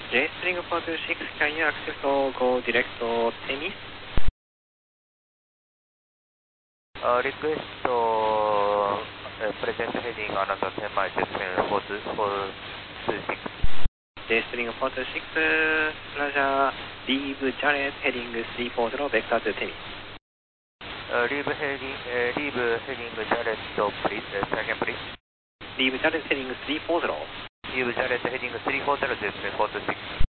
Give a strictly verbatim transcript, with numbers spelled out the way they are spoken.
J string four two six, can you accept or go direct to Temis? Uh, request to uh, present heading another ten miles J string four two six. J string four two six, Roger, leave Jared heading three four zero, vector to Temis. Uh, leave heading, uh, leave heading Jared to please, uh, second please. Leave Jared heading three four zero. Leave Jared heading three four zero, J string four two six.